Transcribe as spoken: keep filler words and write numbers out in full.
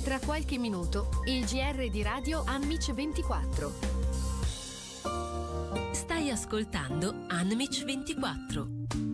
Tra qualche minuto, il G R di Radio Anmic ventiquattro. Stai ascoltando Anmic ventiquattro.